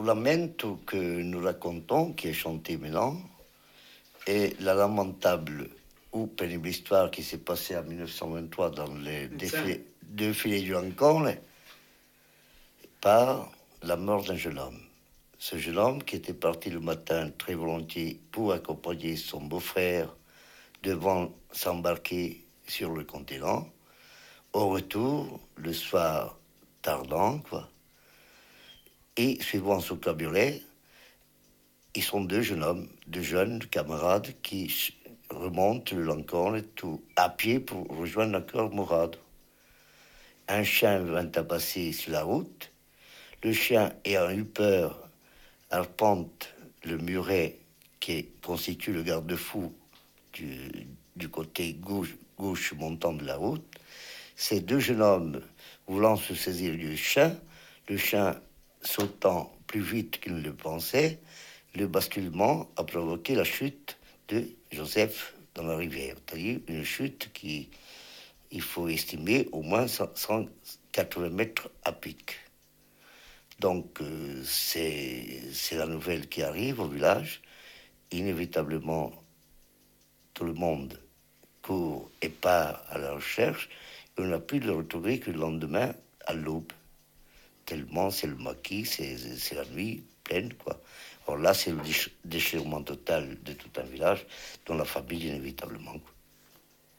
lamento que nous racontons, qui est chanté maintenant, est la lamentable ou pénible histoire qui s'est passée en 1923 dans les défilés du Lincoln par la mort d'un jeune homme. Ce jeune homme qui était parti le matin très volontiers pour accompagner son beau-frère devant s'embarquer sur le continent. Au retour, le soir tardant, quoi, et suivant son cabriolet, ils sont deux jeunes hommes, deux jeunes camarades qui remontent le Lincoln tout à pied pour rejoindre la Cœur Mourade. Un chien vint tabasser sur la route. Le chien, ayant eu peur, arpente le muret qui constitue le garde-fou du côté gauche montant de la route. Ces deux jeunes hommes voulant se saisir du chien, le chien sautant plus vite qu'il ne le pensait, le basculement a provoqué la chute de Joseph dans la rivière. C'est-à-dire une chute qui, il faut estimer, au moins 180 mètres à pic. Donc, c'est la nouvelle qui arrive au village. Inévitablement, tout le monde court et part à la recherche. Et on n'a pu le retrouver que le lendemain à l'aube. Tellement c'est le maquis, c'est la nuit pleine, quoi. Alors là, c'est le déchirement total de tout un village, dont la famille, inévitablement, quoi.